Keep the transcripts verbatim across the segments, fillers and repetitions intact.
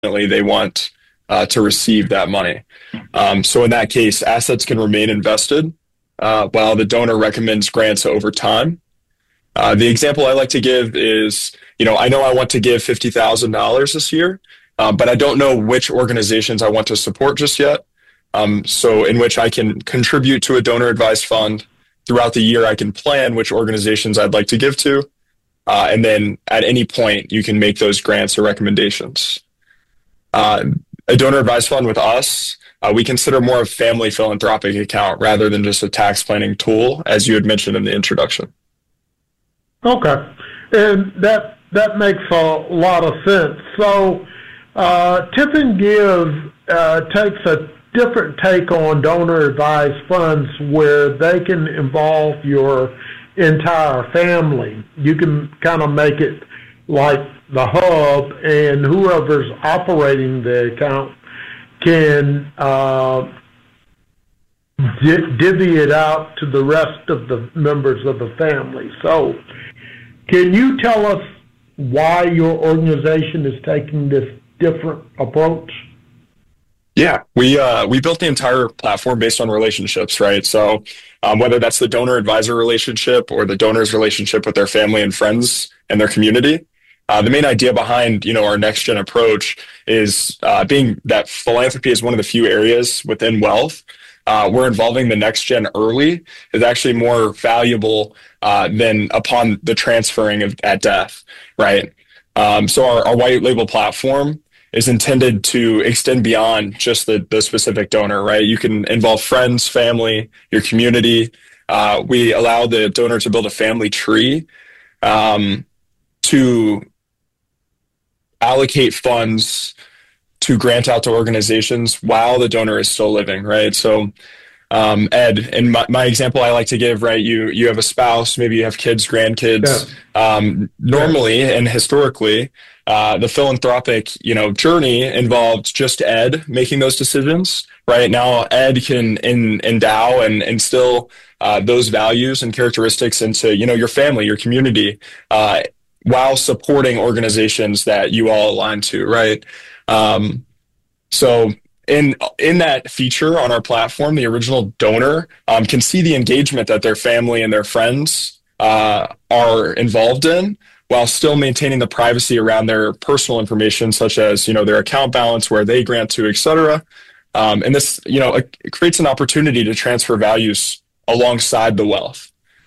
they want uh, to receive that money. Um, so in that case, assets can remain invested uh, while the donor recommends grants over time. Uh, the example I like to give is, you know, I know I want to give fifty thousand dollars this year, uh, but I don't know which organizations I want to support just yet. Um, so in which I can contribute to a donor advised fund. Throughout the year, I can plan which organizations I'd like to give to. Uh, and then at any point, you can make those grants or recommendations. Uh, a donor advised fund with us, uh, we consider more of a family philanthropic account rather than just a tax planning tool, as you had mentioned in the introduction. Okay. And that that makes a lot of sense. So uh, Tip and Give uh, takes a different take on donor advised funds where they can involve your entire family. You can kind of make it like the hub, and whoever's operating the account can uh, di- divvy it out to the rest of the members of the family. So can you tell us why your organization is taking this different approach? Yeah, we uh, we built the entire platform based on relationships, right? So um, whether that's the donor advisor relationship or the donor's relationship with their family and friends and their community, uh, the main idea behind, you know, our next gen approach is uh, being that philanthropy is one of the few areas within wealth uh, where involving the next gen early is actually more valuable uh, than upon the transferring of at death, right? Um, so our, our white label platform is intended to extend beyond just the, the specific donor, right? You can involve friends, family, your community. Uh, we allow the donor to build a family tree um, to allocate funds to grant out to organizations while the donor is still living, right? So, um, Ed, in my, my example I like to give, right, you you have a spouse, maybe you have kids, grandkids. Yeah. Um, normally and historically, Uh, the philanthropic, you know, journey involved just Ed making those decisions. Right now, Ed can in, endow and instill uh, those values and characteristics into, you know, your family, your community, uh, while supporting organizations that you all align to. Right. Um, so in in that feature on our platform, the original donor um, can see the engagement that their family and their friends uh, are involved in, while still maintaining the privacy around their personal information, such as, you know, their account balance, where they grant to, et cetera. Um, and this, you know, it creates an opportunity to transfer values alongside the wealth.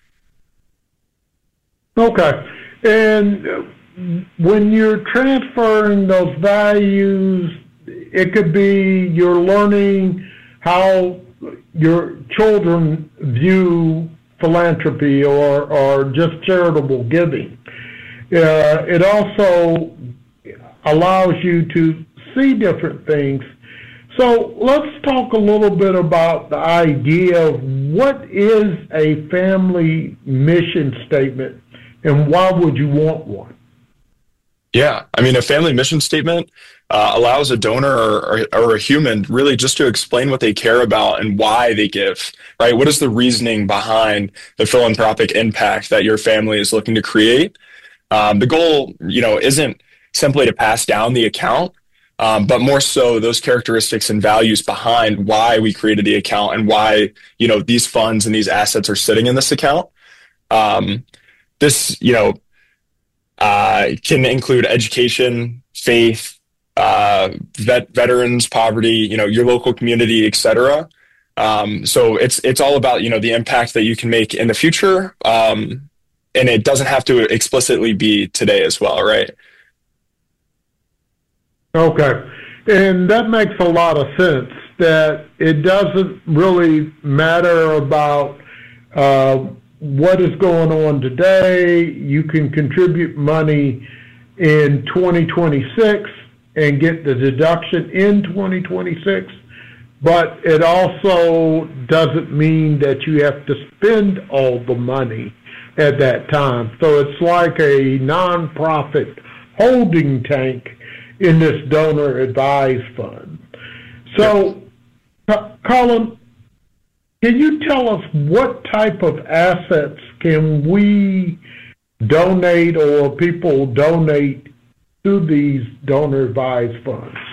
Okay. And when you're transferring those values, it could be you're learning how your children view philanthropy or, or just charitable giving. Uh, it also allows you to see different things. So let's talk a little bit about the idea of what is a family mission statement and why would you want one? Yeah, I mean, a family mission statement uh, allows a donor or, or, or a human really just to explain what they care about and why they give, right? What is the reasoning behind the philanthropic impact that your family is looking to create? Um, the goal, you know, isn't simply to pass down the account, um, but more so those characteristics and values behind why we created the account and why, you know, these funds and these assets are sitting in this account. Um, this, you know, uh, can include education, faith, uh, vet, veterans, poverty, you know, your local community, et cetera. Um, so it's it's all about, you know, the impact that you can make in the future. Um, And it doesn't have to explicitly be today as well, right? Okay. And that makes a lot of sense, that it doesn't really matter about uh, what is going on today. You can contribute money in twenty twenty-six and get the deduction in twenty twenty-six, but it also doesn't mean that you have to spend all the money at that time. So it's like a nonprofit holding tank in this donor advised fund. So, Colin, can you tell us what type of assets can we donate or people donate to these donor advised funds.